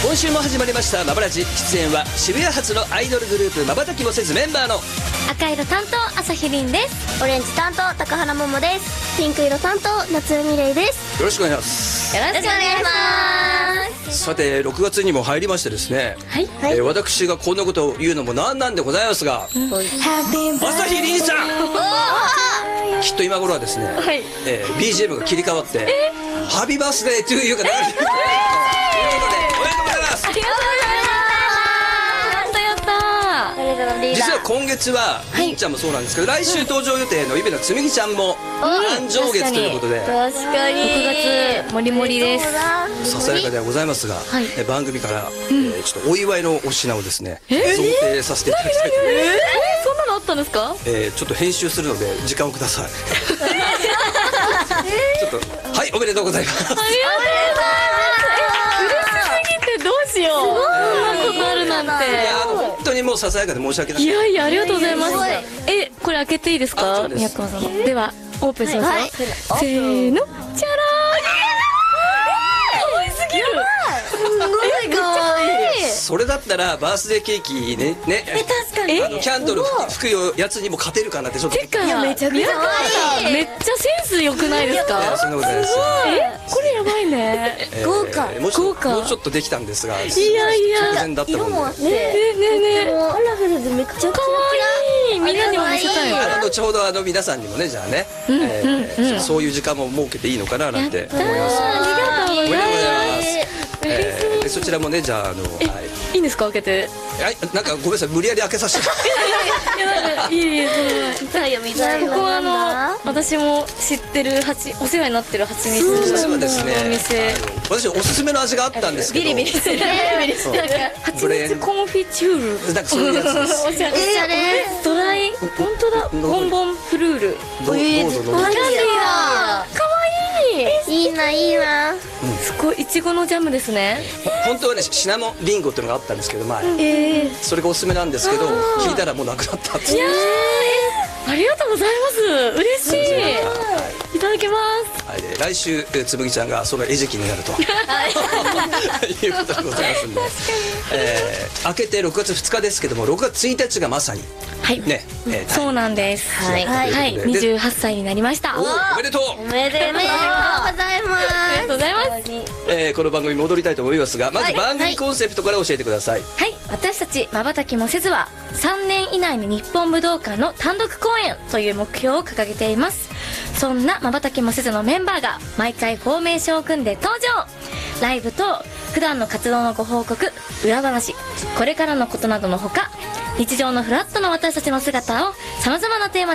今週も始まりましたマブラジ。出演は渋谷発のアイドルグループまばたきもせずメンバーの赤色担当朝日凛です。 オレンジ担当高原桃です。ピンク色担当夏海美玲です。 よろしくお願いします。 よろしくお願いします。 さて6月にも入りましてですね、 はい、 私がこんなことを言うのもなんなんでございますが、朝日凛さんきっと今頃はですね、 はい、 BGM が切り替わってハビバースデーというか流れてるということでおめでとうございます。 ありがとうございます。 実は今月は凛ちゃんもそうなんですけど、来週登場予定のイベントつみぎちゃんも誕生月ということで、 確かに 6月もりもりです。 ささやかではございますが、番組からちょっとお祝いのお品をですね贈呈させていただきたいと思います。 そんなのあったんですか？ ちょっと編集するので時間をください。ちょっとはい、おめでとうございます。 ありがとうございます。嬉しすぎてどうしよう。そんなことあるなんて。 本当にもうささやかで申し訳ない。 いやいや、ありがとうございます。これ開けていいですか？ そうです。 宮川さん。ではオープンしますよ。せーの、じゃらー。可愛すぎる。 すごいかわいい。 それだったらバースデーケーキね確かにキャンドル吹くやつにも勝てるかなってちょっと。 てか、 めちゃくちゃ可愛い。 めっちゃセンス良くないですか？ そんなことないです。 これやばいね。 豪華もうちょっとできたんですが、 いやいや、 直前だった色ももんで。 ねカラフルでめっちゃ可愛い。みんなにも見せたい。 後ほど皆さんにもね、じゃあね、そういう時間も設けていいのかななんて思います。 ありがとうございます。 でそちらもね、じゃあいいんですか、開けて。 なんかごめんなさい、無理やり開けさせて。 ここは私も知ってるお世話になってる蜂蜜実はですね、 お店。 私おすすめの味があったんですけど、 ビリビリする。蜂蜜コンフィチュール。 なんかそういうやつです。 おしゃれ。ドライ、本当だ。ボンボンフルール。 どうぞキャンディーだ。可愛い。 いいないいな。 すごい、いちごのジャムですね。 本当はね、シナモンリンゴっていうのがあったんですけど、前それがおすすめなんですけど、聞いたらもうなくなったっていう。 ありがとうございます。嬉しい。いただきます。 来週つむぎちゃんがその餌食になるということでございますんで、明けて6月2日ですけども、6月1日がまさにね、 そうなんです。はい、28歳になりました。 おめでとう。 おめでとうございます。 ありがとうございます。 この番組戻りたいと思いますが、まず番組コンセプトから教えてください。 はい、私たちまばたきもせずは3年以内に日本武道館の単独公演という目標を掲げています。そんなまばたきもせずのメンバーが毎回フォーメーションを組んで登場。ライブと普段の活動のご報告、裏話、これからのことなどのほか、日常のフラットの私たちの姿を様々なテーマ